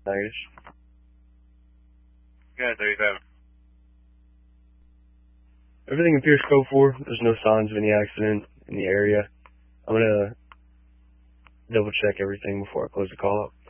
Negative. Yeah, 37. Everything appears code 4. There's no signs of any accident in the area. I'm going to double check everything before I close the call out.